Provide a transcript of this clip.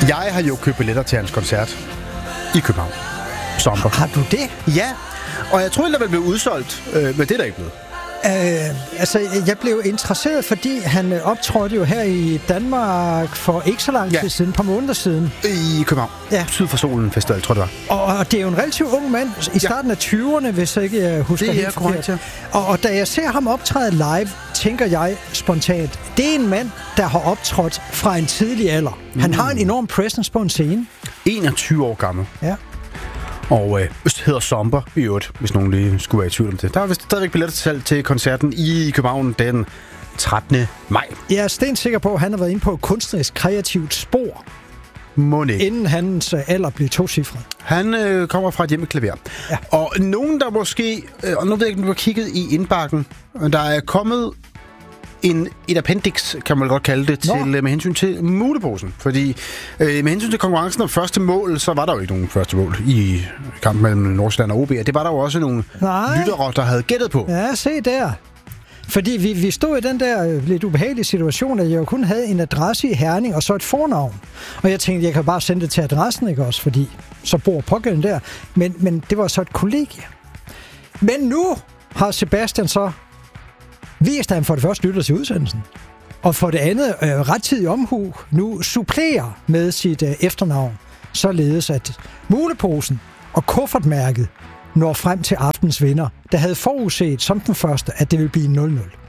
Jeg har jo købt billetter til hans koncert i København. Sommer. Har du det? Ja, og jeg troede, det ville blive udsolgt, men det er der ikke blevet. Jeg blev interesseret, fordi han optrådte jo her i Danmark for ikke så lang tid siden, et par måneder siden. I København. Ja. Syd for Solen Festival, tror jeg det var. Og det er jo en relativt ung mand, i starten af 20'erne, hvis jeg ikke husker helt forkert. Korrekt, ja. Og da jeg ser ham optræde live, tænker jeg spontant, det er en mand, der har optrådt fra en tidlig alder. Han har en enorm presence på en scene. 21 år gammel. Ja. Og hedder Somber i øvrigt, hvis nogen lige skulle være i tvivl om det. Der er vist stadigvæk billetter til salg til koncerten i København den 13. maj. Jeg er stensikker på, at han har været inde på et kunstnerisk kreativt spor, inden hans alder blev tocifret. Han kommer fra et hjem med klaver. Ja. Og nogen, der måske, og nu ved jeg ikke, om du har kigget i indbakken, der er kommet et appendix, kan man godt kalde det, til, med hensyn til muleposen. Fordi med hensyn til konkurrencen om første mål, så var der jo ikke nogen første mål i kampen mellem Nordsjælland og OB. Det var der jo også nogle lyttere, der havde gættet på. Ja, se der. Fordi vi stod i den der lidt ubehagelige situation, at jeg jo kun havde en adresse i Herning og så et fornavn. Og jeg tænkte, jeg kan bare sende det til adressen, ikke også? Fordi så bor pågældende der. Men det var så et kollegie. Men nu har Sebastian så vist, at han for det første lytter til udsendelsen. Og for det andet, rettidig omhu, nu supplerer med sit efternavn, således at muleposen og kuffertmærket når frem til aftens vinder, der havde forudset som den første, at det ville blive 0-0.